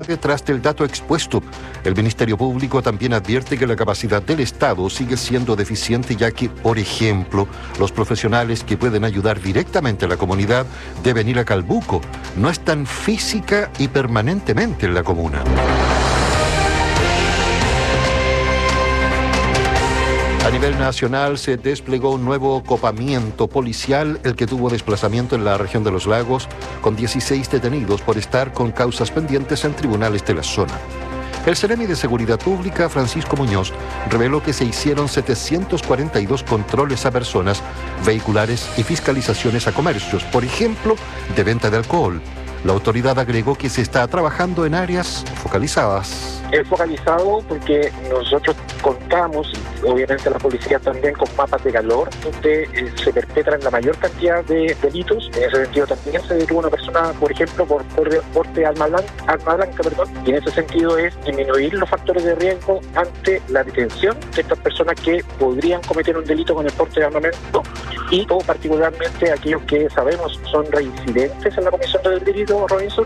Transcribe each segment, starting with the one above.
detrás del dato expuesto. El Ministerio Público también advierte que la capacidad del Estado sigue siendo deficiente, ya que, por ejemplo, los profesionales que pueden ayudar directamente a la comunidad deben ir a Calbuco. No están física y permanentemente en la comuna. A nivel nacional se desplegó un nuevo copamiento policial, el que tuvo desplazamiento en la región de Los Lagos, con 16 detenidos por estar con causas pendientes en tribunales de la zona. El Seremi de Seguridad Pública, Francisco Muñoz, reveló que se hicieron 742 controles a personas, vehiculares y fiscalizaciones a comercios, por ejemplo, de venta de alcohol. La autoridad agregó que se está trabajando en áreas focalizadas. Es focalizado porque nosotros contamos, y obviamente la policía también, con mapas de calor, donde se perpetran la mayor cantidad de delitos. En ese sentido también se detuvo una persona, por ejemplo, por porte de arma blanca, y en ese sentido es disminuir los factores de riesgo ante la detención de estas personas que podrían cometer un delito con el porte de armamento, y o particularmente aquellos que sabemos son reincidentes en la comisión del delito, Robinson.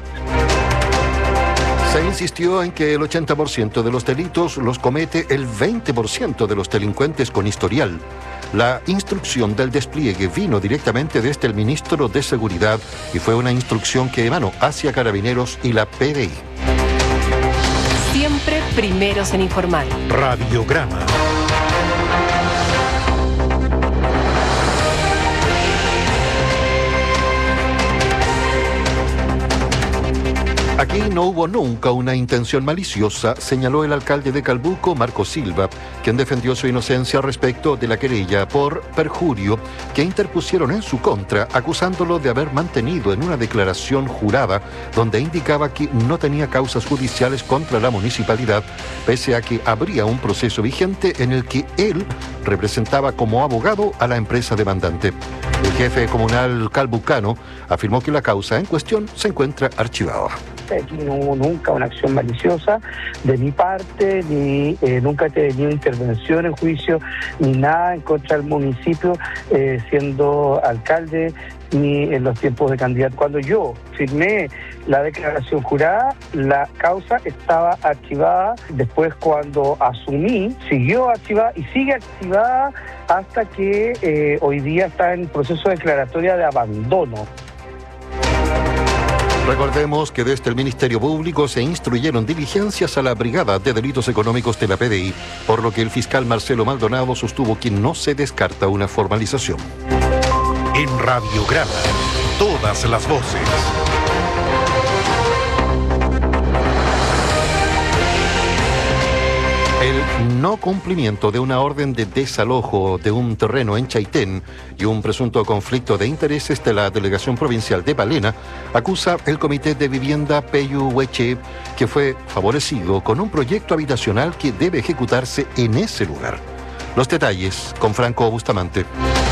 Se insistió en que el 80% de los delitos los comete el 20% de los delincuentes con historial. La instrucción del despliegue vino directamente desde el ministro de Seguridad y fue una instrucción que emanó hacia Carabineros y la PDI. Siempre primeros en informar. Radiograma. Aquí no hubo nunca una intención maliciosa, señaló el alcalde de Calbuco, Marco Silva, quien defendió su inocencia respecto de la querella por perjurio que interpusieron en su contra, acusándolo de haber mantenido en una declaración jurada donde indicaba que no tenía causas judiciales contra la municipalidad, pese a que habría un proceso vigente en el que él representaba como abogado a la empresa demandante. El jefe comunal calbucano afirmó que la causa en cuestión se encuentra archivada. Aquí no hubo nunca una acción maliciosa de mi parte, ni nunca he tenido intervención en juicio, ni nada en contra del municipio, siendo alcalde, ni en los tiempos de candidato. Cuando yo firmé la declaración jurada, la causa estaba archivada. Después, cuando asumí, siguió archivada y sigue archivada hasta que hoy día está en proceso de declaratoria de abandono. Recordemos que desde el Ministerio Público se instruyeron diligencias a la Brigada de Delitos Económicos de la PDI, por lo que el fiscal Marcelo Maldonado sostuvo que no se descarta una formalización. En Radiograma, todas las voces. El no cumplimiento de una orden de desalojo de un terreno en Chaitén y un presunto conflicto de intereses de la Delegación Provincial de Palena acusa el Comité de Vivienda Peyúgueche, que fue favorecido con un proyecto habitacional que debe ejecutarse en ese lugar. Los detalles con Franco Bustamante.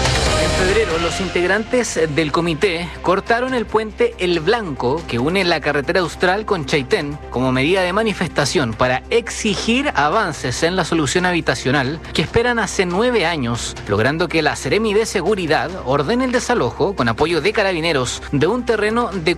En febrero, los integrantes del comité cortaron el puente El Blanco, que une la carretera Austral con Chaitén, como medida de manifestación para exigir avances en la solución habitacional que esperan hace 9 años, logrando que la Seremi de Seguridad ordene el desalojo, con apoyo de Carabineros, de un terreno de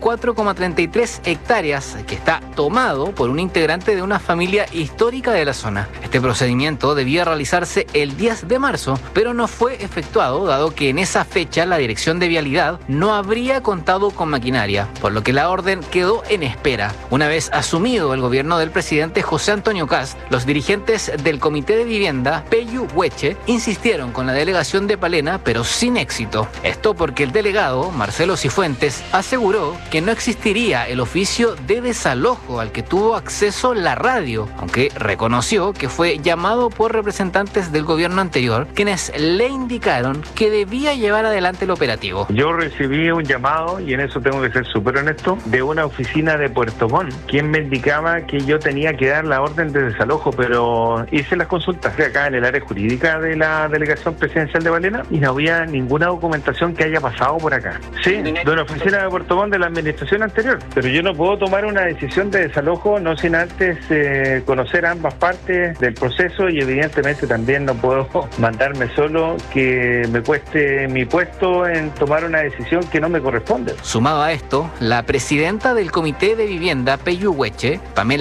4,33 hectáreas que está tomado por un integrante de una familia histórica de la zona. Este procedimiento debía realizarse el 10 de marzo, pero no fue efectuado, dado que en esa fecha la Dirección de Vialidad no habría contado con maquinaria, por lo que la orden quedó en espera. Una vez asumido el gobierno del presidente José Antonio Kast, los dirigentes del Comité de Vivienda Peyúgueche insistieron con la delegación de Palena, pero sin éxito. Esto porque el delegado, Marcelo Cifuentes, aseguró que no existiría el oficio de desalojo al que tuvo acceso la radio, aunque reconoció que fue llamado por representantes del gobierno anterior, quienes le indicaron que debía llevar adelante el operativo. Yo recibí un llamado, y en eso tengo que ser súper honesto, de una oficina de Puerto Montt, quien me indicaba que yo tenía que dar la orden de desalojo, pero hice las consultas acá en el área jurídica de la Delegación Presidencial de Palena y no había ninguna documentación que haya pasado por acá. Sí, de una oficina de Puerto Montt de la administración anterior, pero yo no puedo tomar una decisión de desalojo no sin antes conocer ambas partes del proceso, y evidentemente también no puedo mandarme solo que me cueste mi puesto en tomar una decisión que no me corresponde. Sumado a esto, la presidenta del Comité de Vivienda Peyúgueche, Pamela